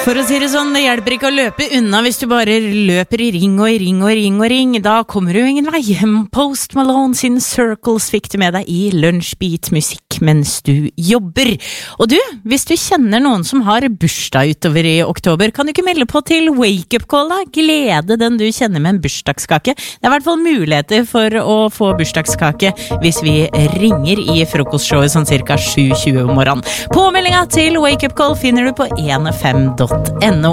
For å si det sånn, det hjelper ikke å løpe unna hvis du bare løper i ring og i ring og i ring og i ring. Da kommer du ingen vei. Post Malone sin Circles fikk du med deg i Lunsjbeat musikk mens du jobber. Og du, hvis du kjenner noen som har bursdag utover i oktober, kan du ikke melde på til Wake Up Call da? Glede den du kjenner med en bursdagskake. Det er i hvert fall muligheter for å få bursdagskake hvis vi ringer i frokostshowet sånn cirka 7:20 om morgenen. Påmeldinga til Wake Up Call finner du på 15.no.